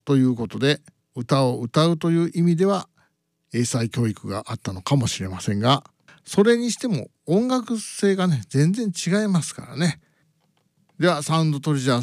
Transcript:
ということで、歌を歌うという意味では英才教育があったのかもしれませんが、それにしても音楽性がね全然違いますからね。ではサウンドトレジャー